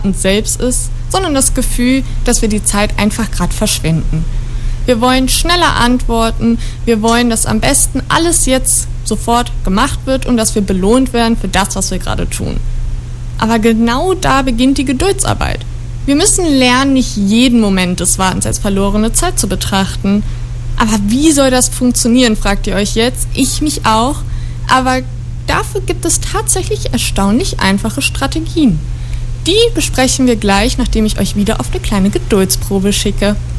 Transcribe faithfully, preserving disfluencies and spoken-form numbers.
uns selbst ist, sondern das Gefühl, dass wir die Zeit einfach gerade verschwenden. Wir wollen schneller antworten, wir wollen, dass am besten alles jetzt sofort gemacht wird und dass wir belohnt werden für das, was wir gerade tun. Aber genau da beginnt die Geduldsarbeit. Wir müssen lernen, nicht jeden Moment des Wartens als verlorene Zeit zu betrachten. Aber wie soll das funktionieren, fragt ihr euch jetzt? Ich mich auch. Aber dafür gibt es tatsächlich erstaunlich einfache Strategien. Die besprechen wir gleich, nachdem ich euch wieder auf eine kleine Geduldsprobe schicke.